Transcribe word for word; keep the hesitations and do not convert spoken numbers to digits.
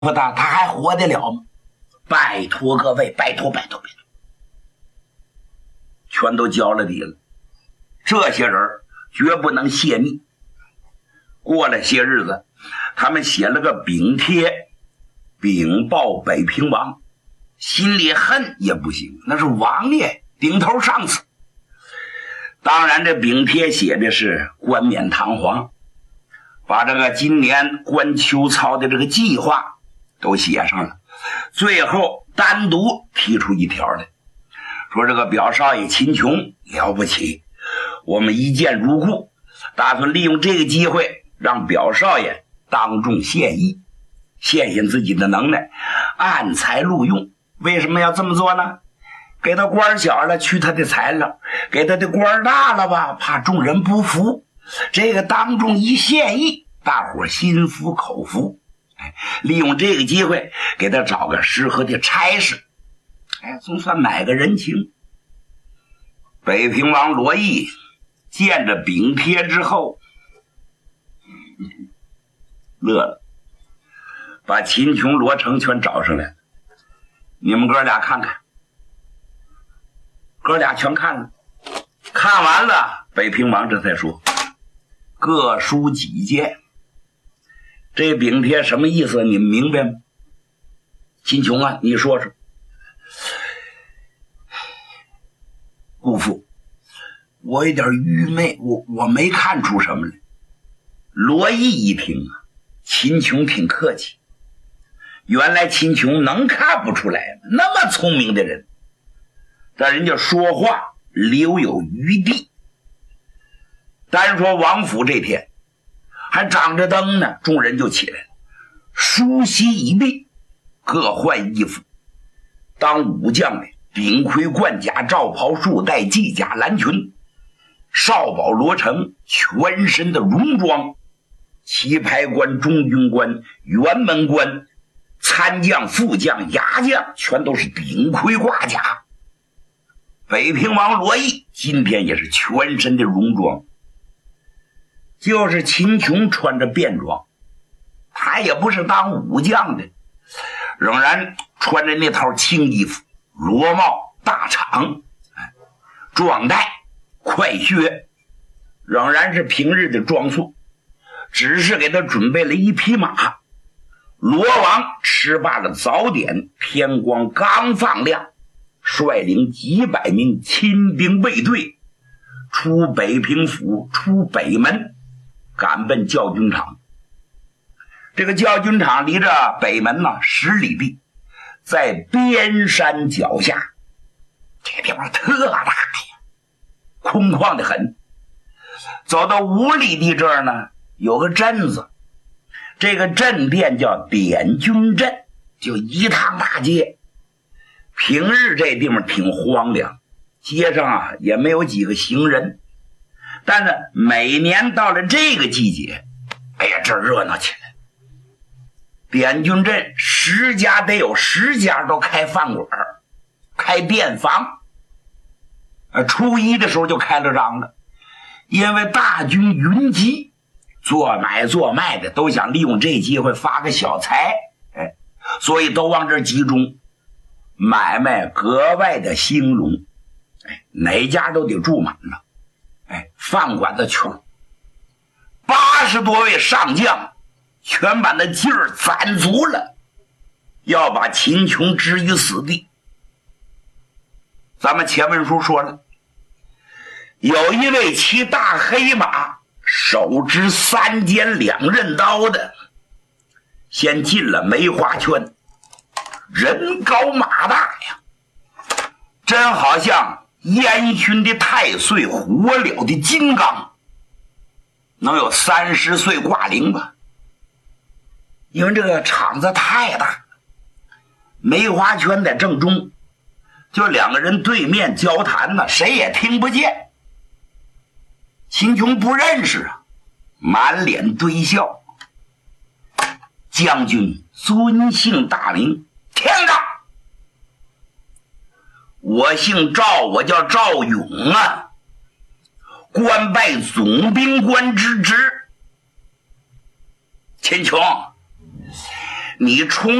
不大，他还活得了吗？拜托各位，拜托拜托拜托，全都交了底了。这些人绝不能泄密。过了些日子，他们写了个禀帖，禀报北平王，心里恨也不行，那是王爷顶头上司。当然这禀帖写的是冠冕堂皇，把这个今年观秋操的这个计划都写上了，最后单独提出一条来，说这个表少爷秦琼了不起，我们一见如故，打算利用这个机会让表少爷当众献艺，显现自己的能耐，按才录用。为什么要这么做呢？给他官小了去他的材料，给他的官大了吧，怕众人不服。这个当众一献艺，大伙心服口服。哎，利用这个机会给他找个适合的差事，哎，总算买个人情。北平王罗毅见着禀帖之后乐了，把秦琼、罗成全找上来，你们哥俩看看。哥俩全看了，看完了，北平王这才说各抒己见。这禀帖什么意思你们明白吗？秦琼啊，你说说。姑父，我有点愚昧，我我没看出什么来。罗毅一听啊，秦琼挺客气，原来秦琼能看不出来，那么聪明的人，但人家说话留有余地。单说王府这天还长着灯呢，众人就起来了，梳洗已毕，各换衣服。当武将的顶盔贯甲、罩袍束带、系甲蓝裙；少保罗成全身的戎装，旗牌官、中军官、辕门官、参将、副将、牙将全都是顶盔挂甲。北平王罗毅今天也是全身的戎装，就是秦琼穿着便装，他也不是当武将的，仍然穿着那套青衣服，罗帽大氅，壮带快靴，仍然是平日的装束，只是给他准备了一匹马。罗王吃罢了早点，天光刚放亮，率领几百名亲兵卫队出北平府，出北门，赶奔教军场。这个教军场离着北门呢十里地，在边山脚下，这地方特大呀，空旷的很。走到五里地这儿呢，有个镇子，这个镇店叫点军镇，就一趟大街。平日这地方挺荒凉，街上啊也没有几个行人，但是每年到了这个季节，哎呀，这热闹起来。点军镇十家得有十家都开饭馆，开店房，呃，初一的时候就开了张了。因为大军云集，做买做卖的都想利用这机会发个小财，哎，所以都往这儿集中，买卖格外的兴隆，哎，哪家都得住满了，哎，饭馆子全，八十多位上将全把那劲儿攒足了，要把秦琼置于死地。咱们前文书说了，有一位骑大黑马，手执三尖两刃刀的，先进了梅花圈，人高马大呀，真好像烟熏的太岁，火燎的金刚，能有三十岁挂零吧。因为这个场子太大，梅花圈在正中，就两个人对面交谈呢，谁也听不见。秦琼不认识啊，满脸堆笑。将军尊姓大名？天罡。我姓赵，我叫赵勇啊，官拜总兵官之职。秦琼， 你冲